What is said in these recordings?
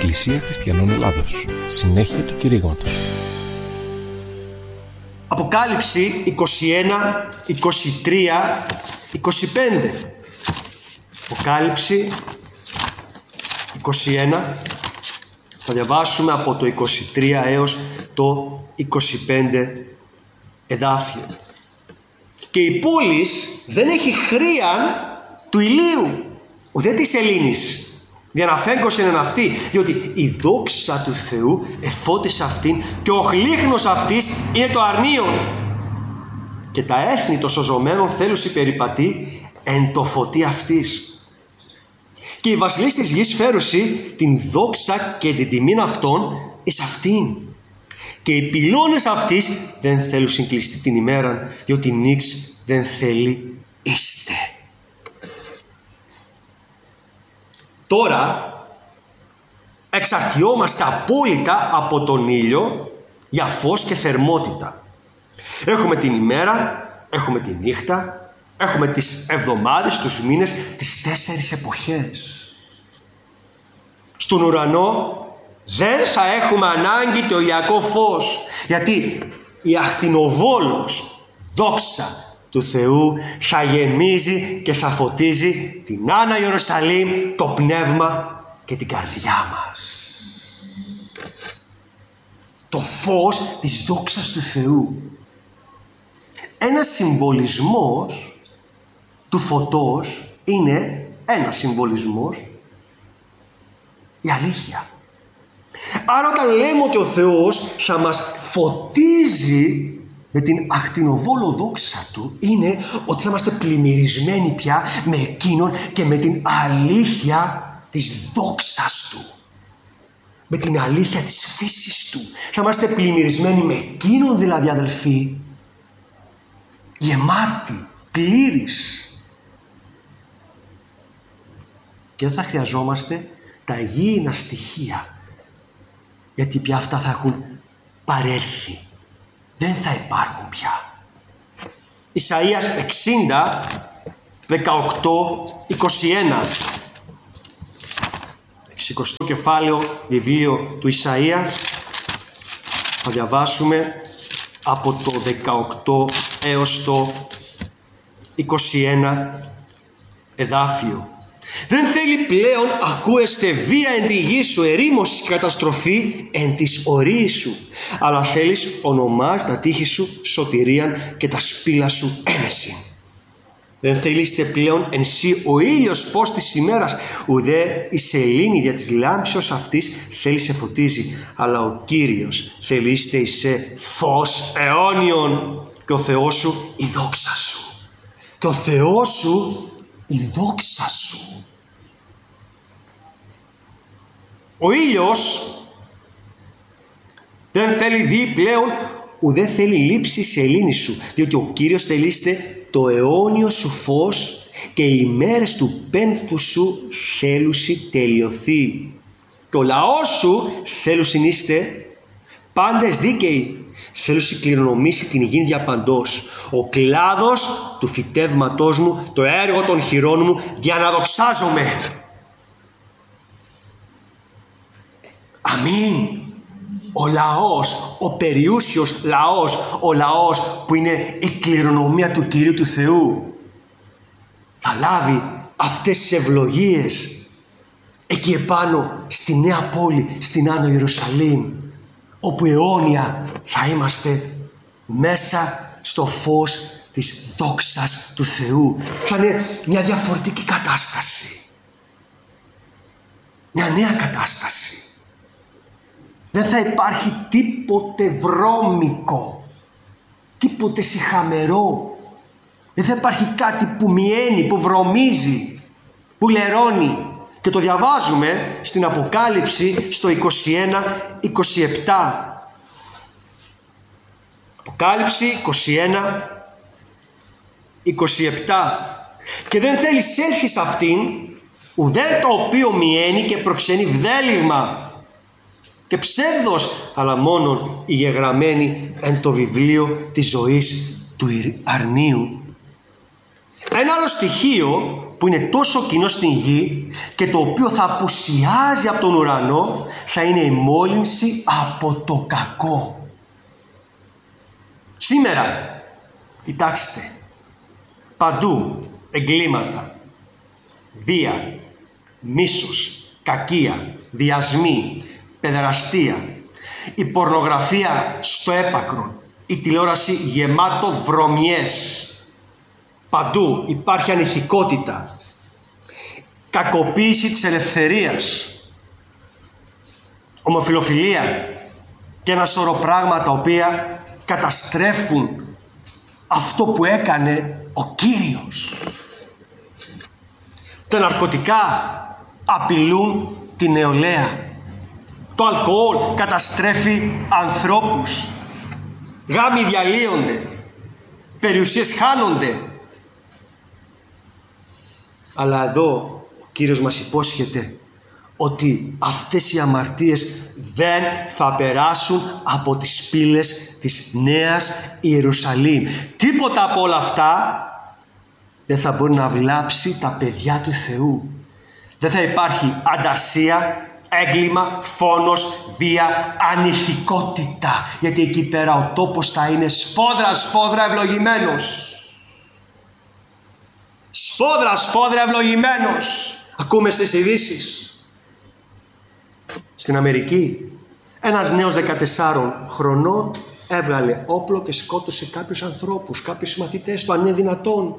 Εκκλησία Χριστιανών Ελλάδος. Συνέχεια του κηρύγματος. Αποκάλυψη 21, 23, 25. Αποκάλυψη 21. Θα διαβάσουμε από το 23 έως το 25 εδάφιο. Και η πόλης δεν έχει χρίαν του ηλίου, ουδέ της σελήνης, για να φέγγωσεν εν αυτή, διότι η δόξα του Θεού εφώτισε αυτήν και ο χλίχνος αυτής είναι το αρνίον. Και τα έθνη των σωζωμένων θέλουσι περιπατεί εν το φωτί αυτής. Και οι βασιλείς της γης φέρουσι την δόξα και την τιμήν αυτών εις αυτήν. Και οι πυλώνες αυτής δεν θέλουν συγκλειστεί την ημέρα, διότι νίξ δεν θέλει είστε. Τώρα εξαρτιόμαστε απόλυτα από τον ήλιο για φως και θερμότητα. Έχουμε την ημέρα, έχουμε τη νύχτα, έχουμε τις εβδομάδες, τους μήνες, τις 4 εποχές. Στον ουρανό δεν θα έχουμε ανάγκη το ηλιακό φως, γιατί η ακτινοβόλος δόξα του Θεού θα γεμίζει και θα φωτίζει την Άννα Ιερουσαλήμ, το πνεύμα και την καρδιά μας. Το φως της δόξας του Θεού. Ένας συμβολισμός του φωτός είναι ένας συμβολισμός η αλήθεια. Άρα όταν λέμε ότι ο Θεός θα μας φωτίζει με την ακτινοβόλο δόξα του, είναι ότι θα είμαστε πλημμυρισμένοι πια με εκείνον και με την αλήθεια της δόξας του, με την αλήθεια της φύσης του. Θα είμαστε πλημμυρισμένοι με εκείνον, δηλαδή αδελφοί, γεμάτοι, πλήρης. Και δεν θα χρειαζόμαστε τα υγιεινά στοιχεία, γιατί πια αυτά θα έχουν παρέλθει. Δεν θα υπάρχουν πια. Ισαΐας 60, 18, 21. 60 κεφάλαιο βιβλίο του Ισαΐα. Θα διαβάσουμε από το 18 έως το 21 εδάφιο. Δεν θέλει πλέον ακούεστε βία εν τη γη σου, ερήμωση καταστροφή εν της ορίης σου, αλλά θέλεις ονομάς τα τείχη σου σωτηρίαν και τα σπήλα σου ένεση. Δεν θέλειστε πλέον εν σύ ο ήλιος φως της ημέρας, ουδέ η σελήνη δια της λάμψεως αυτής θέλει σε φωτίζει, αλλά ο Κύριος θέλειστε εισέ φως αιώνιον και ο Θεός σου η δόξα σου. Και ο Θεός σου η δόξα σου. Ο ήλιος δεν θέλει δει πλέον, ουδέ θέλει λείψη η σελήνη σου, διότι ο Κύριος θελείστε το αιώνιο σου φως και οι μέρες του πένθου σου θέλουσι τελειωθεί. Και ο λαός σου θέλουσιν είστε πάντες δίκαιοι, θέλουσι κληρονομήσει την γη διαπαντός. Ο κλάδος του φυτεύματός μου, το έργο των χειρών μου, για να δοξάζομαι. Αμήν. Ο λαός, ο περιούσιος λαός, ο λαός που είναι η κληρονομία του Κυρίου του Θεού, θα λάβει αυτές τις ευλογίες εκεί επάνω στη νέα πόλη, στην Άνω Ιερουσαλήμ, όπου αιώνια θα είμαστε μέσα στο φως της δόξας του Θεού. Θα είναι μια διαφορετική κατάσταση, μια νέα κατάσταση. Δεν θα υπάρχει τίποτε βρώμικο, τίποτε σιχαμερό. Δεν θα υπάρχει κάτι που μιαίνει, που βρωμίζει, που λερώνει. Και το διαβάζουμε στην Αποκάλυψη στο 21-27. Αποκάλυψη 21-27. Και δεν θέλει έλθει σε αυτήν, ουδέ το οποίο μιαίνει και προξενεί βδέλυγμα και ψεύδος, αλλά μόνον οι γεγραμμένοι εν το βιβλίο της ζωής του αρνίου. Ένα άλλο στοιχείο που είναι τόσο κοινό στην γη και το οποίο θα απουσιάζει από τον ουρανό θα είναι η μόλυνση από το κακό. Σήμερα, κοιτάξτε, παντού εγκλήματα, βία, μίσος, κακία, βιασμοί, παιδεραστία, η πορνογραφία στο έπακρο, η τηλεόραση γεμάτο βρωμιές. Παντού υπάρχει ανηθικότητα, κακοποίηση της ελευθερίας, ομοφιλοφιλία και ένα σωρό πράγματα τα οποία καταστρέφουν αυτό που έκανε ο Κύριος. Τα ναρκωτικά απειλούν τη νεολαία. Το αλκοόλ καταστρέφει ανθρώπους. Γάμοι διαλύονται. Περιουσίες χάνονται. Αλλά εδώ ο Κύριος μας υπόσχεται ότι αυτές οι αμαρτίες δεν θα περάσουν από τις πύλες της Νέας Ιερουσαλήμ. Τίποτα από όλα αυτά δεν θα μπορεί να βλάψει τα παιδιά του Θεού. Δεν θα υπάρχει ανταρσία, έγκλημα, φόνος, βία, ανηθικότητα. Γιατί εκεί πέρα ο τόπος θα είναι σφόδρα ευλογημένος. Σφόδρα ευλογημένος. Ακούμε στις ειδήσεις. Στην Αμερική ένας νέος 14 χρονών έβγαλε όπλο και σκότωσε κάποιους ανθρώπους, κάποιους συμμαθητές του. Αν είναι δυνατόν.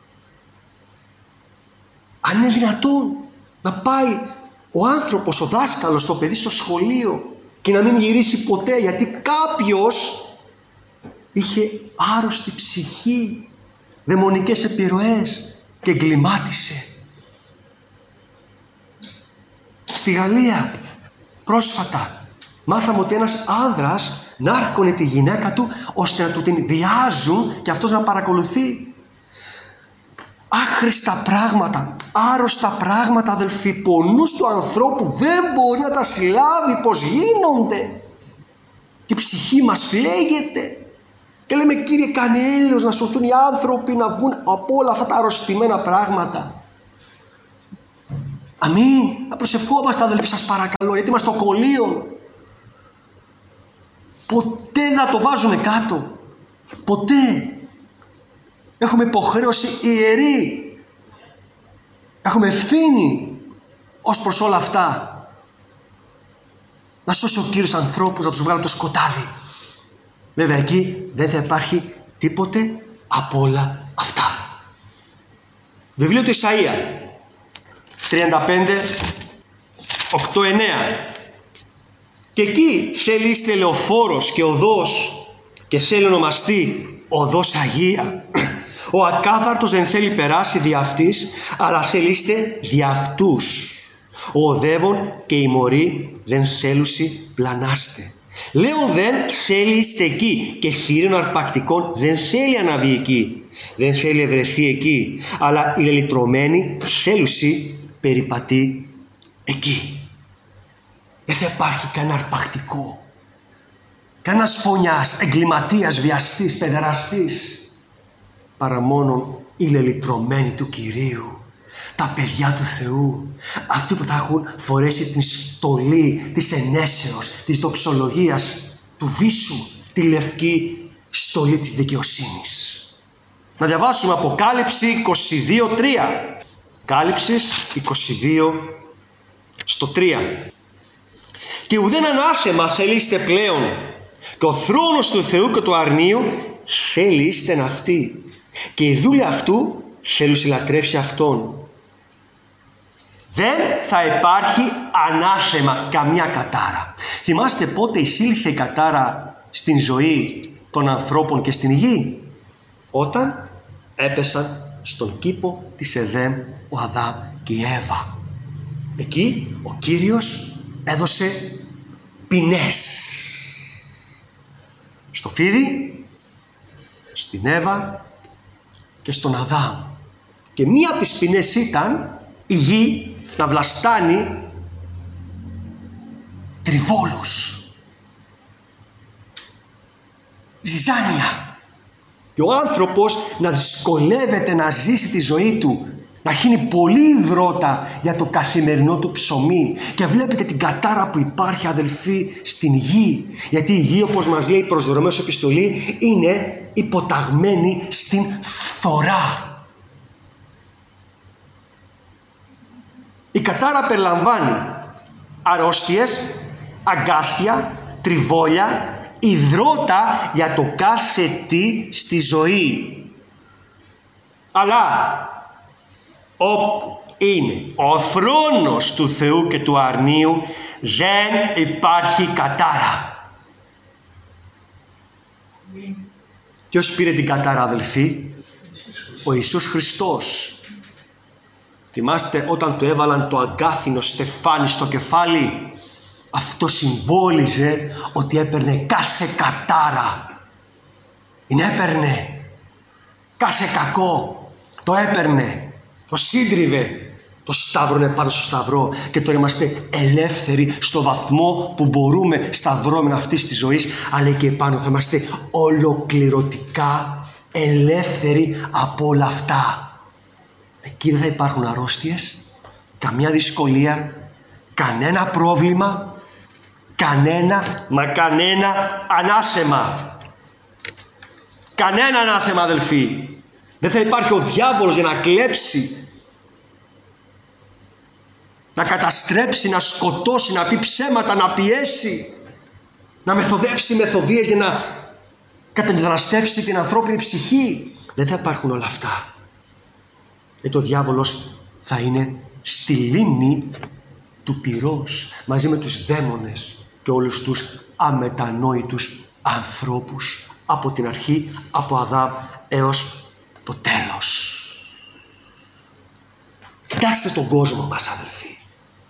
Αν είναι δυνατόν να πάει ο άνθρωπος, ο δάσκαλος, το παιδί στο σχολείο και να μην γυρίσει ποτέ γιατί κάποιος είχε άρρωστη ψυχή, δαιμονικές επιρροές και εγκλημάτισε. Στη Γαλλία πρόσφατα μάθαμε ότι ένας άνδρας νάρκωνε τη γυναίκα του ώστε να του την βιάζουν και αυτός να παρακολουθεί. Άχρηστα πράγματα, άρρωστα πράγματα, αδελφοί, που ο νους του ανθρώπου δεν μπορεί να τα συλλάβει πως γίνονται. Και η ψυχή μας φλέγεται. Και λέμε, Κύριε, κάνε έλεος να σωθούν οι άνθρωποι, να βγουν από όλα αυτά τα αρρωστημένα πράγματα. Αμήν. Να προσευχόμαστε, αδελφοί, σας παρακαλώ, γιατί είμαστε στο κολλείο. Ποτέ δεν θα το βάζουμε κάτω. Ποτέ. Έχουμε υποχρέωση ιερή. Έχουμε ευθύνη ως προς όλα αυτά. Να σώσει ο Κύριος ανθρώπους, να τους βγάλει το σκοτάδι. Βέβαια εκεί δεν θα υπάρχει τίποτε από όλα αυτά. Βιβλίο του Ισαΐα 35, 8-9. Και εκεί θέλει είστε λεωφόρος και οδός και θέλει ονομαστεί οδός Αγία. Ο ακάθαρτος δεν θέλει περάσει δι' αυτής, αλλά θέλει είστε δι' αυτούς. Ο οδεύων και οι μωροί δεν θέλουσι πλανάστε. Λέον δεν θέλει είστε εκεί και χείρων αρπακτικών δεν θέλει αναβεί εκεί. Δεν θέλει ευρεθεί εκεί, αλλά οι λελυτρωμένοι θέλουσι περιπατεί εκεί. Δεν θα υπάρχει κανένα αρπακτικό, κανένας φωνιάς, εγκληματίας, βιαστής, παιδεραστής, παρά μόνον οι λελυτρωμένοι του Κυρίου, τα παιδιά του Θεού, αυτοί που θα έχουν φορέσει την στολή της ενέσεως, της δοξολογίας, του βίσου, τη λευκή στολή της δικαιοσύνης. Να διαβάσουμε Αποκάλυψη 22:3. Αποκάλυψης 22:3. Και ουδέν ανάσεμα θέλειστε πλέον, και ο θρόνος του Θεού και του αρνίου θέλειστε αυτή, και η δούλη αυτού θέλουν συλλατρεύσει αυτόν. Δεν θα υπάρχει ανάσεμα, καμία κατάρα. Θυμάστε πότε εισήλθε η κατάρα στην ζωή των ανθρώπων και στην γη? Όταν έπεσαν στον κήπο της Εδέμ ο Αδάμ και η Εύα. Εκεί ο Κύριος έδωσε ποινές στο φίδι, στην Εύα και στον Αδάμ. Και μία από τις ποινές ήταν η γη να βλαστάνει τριβόλους, ζυζάνια, και ο άνθρωπος να δυσκολεύεται να ζήσει τη ζωή του να χύνει πολύ υδρότα για το καθημερινό του ψωμί. Και βλέπετε την κατάρα που υπάρχει, αδελφοί, στην γη. Γιατί η γη, όπως μας λέει η προς Ρωμαίους επιστολή, είναι υποταγμένη στην φθορά. Η κατάρα περιλαμβάνει αρρώστιες, αγκάθια, τριβόλια, υδρότα για το κάθε τι στη ζωή. Αλλά όπου είναι ο θρόνος του Θεού και του αρνίου, δεν υπάρχει κατάρα. Ποιος πήρε την κατάρα, αδελφοί? Ο Ιησούς Χριστός. Θυμάστε όταν του έβαλαν το αγκάθινο στεφάνι στο κεφάλι? Αυτό συμβόλιζε ότι έπαιρνε κάθε κατάρα. Την έπαιρνε. Κάθε κακό το έπαιρνε. Το σύντριβε. Το σταύρωνε πάνω στο σταυρό. Και τώρα είμαστε ελεύθεροι στο βαθμό που μπορούμε στα δρόμενα αυτής της ζωής. Αλλά και επάνω θα είμαστε ολοκληρωτικά ελεύθεροι από όλα αυτά. Εκεί δεν θα υπάρχουν αρρώστιες, καμία δυσκολία, κανένα πρόβλημα, κανένα ανάσεμα. Κανένα ανάσεμα, αδελφοί. Δεν θα υπάρχει ο διάβολος για να κλέψει, να καταστρέψει, να σκοτώσει, να πει ψέματα, να πιέσει, να μεθοδεύσει μεθοδίες για να καταναστεύσει την ανθρώπινη ψυχή. Δεν θα υπάρχουν όλα αυτά. Ο διάβολος θα είναι στη λίμνη του πυρός μαζί με τους δαίμονες και όλους τους αμετανόητους ανθρώπους από την αρχή, από Αδάμ έως το τέλος. Κοιτάξτε τον κόσμο μας, αδελφοί.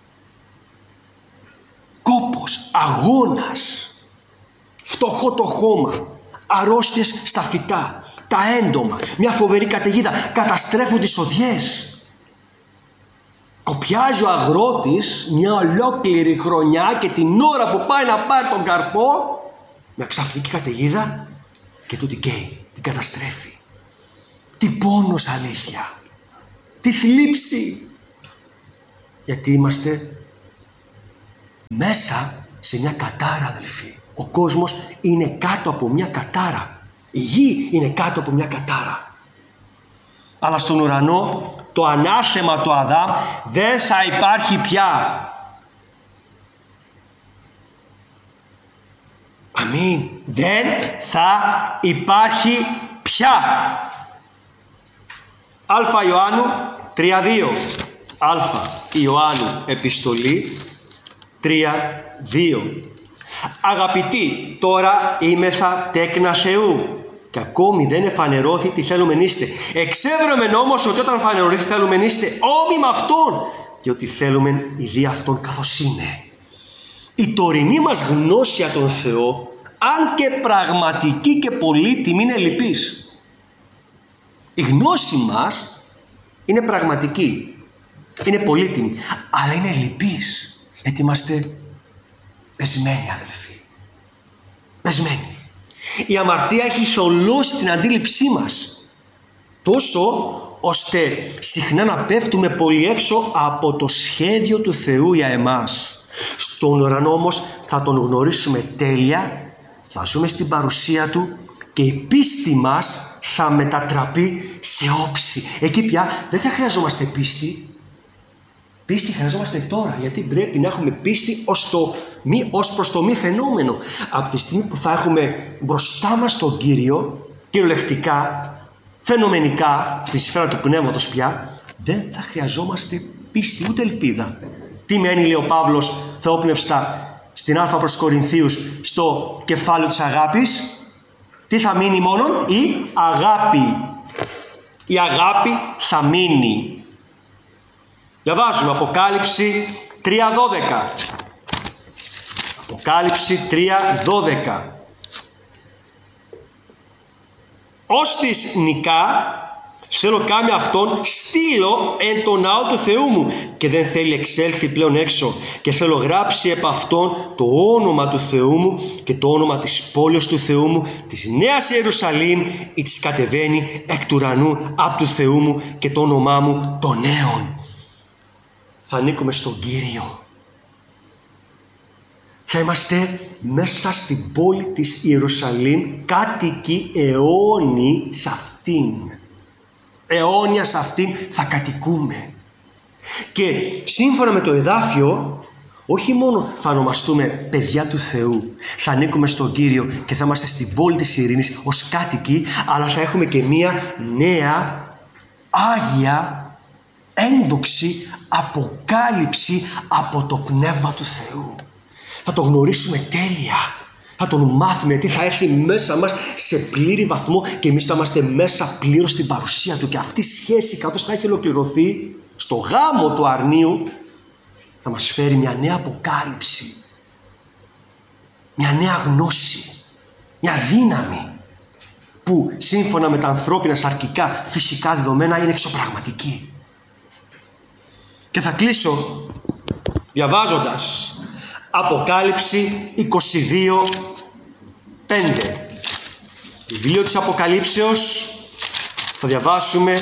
Κόπος, αγώνας, φτωχό το χώμα, αρρώστιες στα φυτά, τα έντομα, μια φοβερή καταιγίδα, καταστρέφουν τις οδιές. Κοπιάζει ο αγρότης μια ολόκληρη χρονιά και την ώρα που πάει να πάρει τον καρπό, μια ξαφνική καταιγίδα και τούτη καίει, την καταστρέφει. Τι πόνος, αλήθεια, τι θλίψη. Γιατί είμαστε μέσα σε μια κατάρα, αδελφοί. Ο κόσμος είναι κάτω από μια κατάρα. Η γη είναι κάτω από μια κατάρα. Αλλά στον ουρανό το ανάθεμα του Αδάμ δεν θα υπάρχει πια. Αμήν. Δεν θα υπάρχει πια. Α Ιωάννου 3:2. Α Ιωάννου επιστολή 3:2. Αγαπητοί, τώρα είμεθα τέκνα Θεού και ακόμη δεν εφανερώθη τι θέλουμε είστε. Εξέβρεμεν όμως ότι όταν φανερωθεί θέλουμε είστε όμοι με Αυτόν και ότι θέλουμε ειδή Αυτόν καθώς είναι. Η τωρινή μας γνώση για τον Θεό, αν και πραγματική και πολύτιμη, είναι λυπής. Η γνώση μας είναι πραγματική, είναι πολύτιμη, αλλά είναι λυπής, γιατί είμαστε πεσμένοι, αδελφοί. Πεσμένοι. Η αμαρτία έχει θολώσει την αντίληψή μας, τόσο ώστε συχνά να πέφτουμε πολύ έξω από το σχέδιο του Θεού για εμάς. Στον ουρανό όμως θα τον γνωρίσουμε τέλεια, θα ζούμε στην παρουσία του και η πίστη μας θα μετατραπεί σε όψη. Εκεί πια δεν θα χρειαζόμαστε πίστη. Πίστη χρειαζόμαστε τώρα, γιατί πρέπει να έχουμε πίστη ως προς το μη φαινόμενο. Από τη στιγμή που θα έχουμε μπροστά μας τον Κύριο, κυριολεκτικά, φαινομενικά, στη σφαίρα του πνεύματος πια, δεν θα χρειαζόμαστε πίστη ούτε ελπίδα. Τι μένει, λέει ο Παύλος θεόπνευστα στην Α προς Κορινθίους, στο κεφάλαιο της αγάπης? Τι θα μείνει μόνον? Η αγάπη. Η αγάπη θα μείνει. Διαβάζουμε Αποκάλυψη 3:12. Αποκάλυψη 3:12. Ως της νικά Θέλω κάμια αυτόν στείλω εν το ναό του Θεού μου και δεν θέλει εξέλθει πλέον έξω, και θέλω γράψει επ' αυτόν το όνομα του Θεού μου και το όνομα της πόλης του Θεού μου, της Νέας Ιερουσαλήμ, η της κατεβαίνει εκ του ουρανού απ' του Θεού μου, και το όνομά μου των νέων. Θα ανήκουμε στον Κύριο. Θα είμαστε μέσα στην πόλη της Ιερουσαλήμ, κάτοικοι αιώνιοι σε αυτήν. Αιώνια σε αυτήν θα κατοικούμε. Και σύμφωνα με το εδάφιο, όχι μόνο θα ονομαστούμε παιδιά του Θεού, θα ανήκουμε στον Κύριο και θα είμαστε στην πόλη της ειρήνης ως κάτοικοι, αλλά θα έχουμε και μία νέα, άγια, ένδοξη αποκάλυψη από το Πνεύμα του Θεού. Θα τον γνωρίσουμε τέλεια. Θα τον μάθουμε, γιατί θα έρθει μέσα μας σε πλήρη βαθμό και εμείς θα είμαστε μέσα πλήρως στην παρουσία του. Και αυτή η σχέση, καθώς θα έχει ολοκληρωθεί στο γάμο του αρνίου, θα μας φέρει μια νέα αποκάλυψη, μια νέα γνώση, μια δύναμη που σύμφωνα με τα ανθρώπινα σαρκικά φυσικά δεδομένα είναι εξωπραγματική. Και θα κλείσω διαβάζοντας Αποκάλυψη 22:5. Βιβλίο της Αποκαλύψεως, θα διαβάσουμε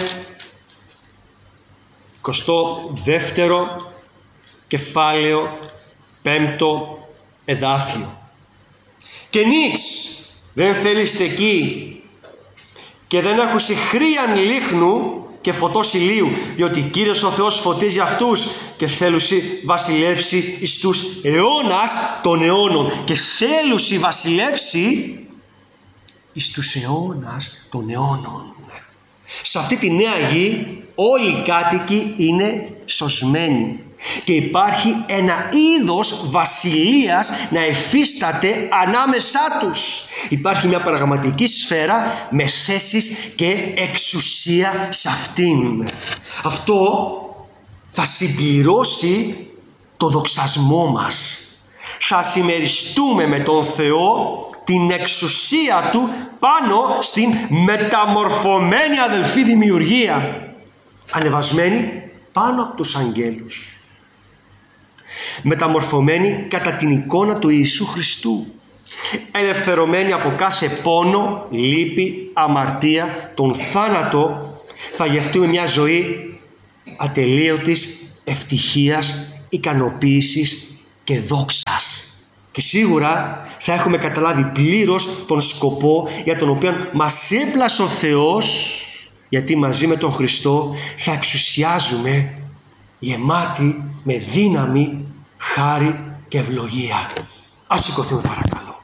22ο κεφάλαιο, 5ο εδάφιο. Και νίξ δεν θέλεστε εκεί και δεν έχουσι χρίαν λίχνου και φωτός ηλίου, διότι Κύριος ο Θεός φωτίζει αυτούς και θέλουσι βασιλεύσει εις τους αιώνας των αιώνων. Και θέλουσι βασιλεύσει εις τους αιώνας των αιώνων. Σε αυτή τη νέα γη όλοι οι κάτοικοι είναι σωσμένοι και υπάρχει ένα είδος βασιλείας να εφίσταται ανάμεσά τους. Υπάρχει μια πραγματική σφαίρα με θέσεις και εξουσία σε αυτήν. Αυτό θα συμπληρώσει το δοξασμό μας. Θα συμμεριστούμε με τον Θεό την εξουσία Του πάνω στην μεταμορφωμένη αδελφή δημιουργία, ανεβασμένη πάνω από τους αγγέλους, μεταμορφωμένη κατά την εικόνα του Ιησού Χριστού, ελευθερωμένη από κάθε πόνο, λύπη, αμαρτία, τον θάνατο. Θα γευτούμε μια ζωή ατελείωτης ευτυχίας, ικανοποίησης και δόξας. Και σίγουρα θα έχουμε καταλάβει πλήρως τον σκοπό για τον οποίο μας έπλασε ο Θεός, γιατί μαζί με τον Χριστό θα εξουσιάζουμε γεμάτοι με δύναμη, χάρη και ευλογία. Ας σηκωθούμε παρακαλώ.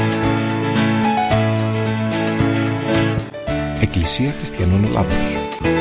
Εκκλησία Χριστιανών Ελλάδος.